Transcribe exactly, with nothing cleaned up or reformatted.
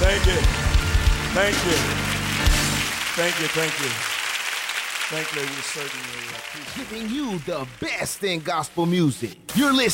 Thank you. Thank you. Thank you, thank you. Thank you, we certainly appreciate it. Giving you the best in gospel music. You're listening